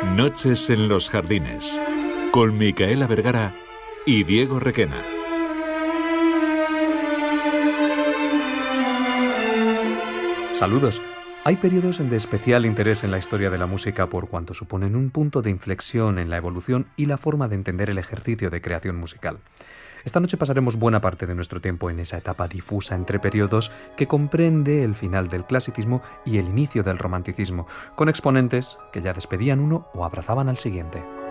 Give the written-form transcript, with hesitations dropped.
Noches en los jardines, con Micaela Vergara y Diego Requena. Saludos. Hay periodos de especial interés en la historia de la música por cuanto suponen un punto de inflexión en la evolución y la forma de entender el ejercicio de creación musical. Esta noche pasaremos buena parte de nuestro tiempo en esa etapa difusa entre periodos que comprende el final del clasicismo y el inicio del romanticismo, con exponentes que ya despedían uno o abrazaban al siguiente.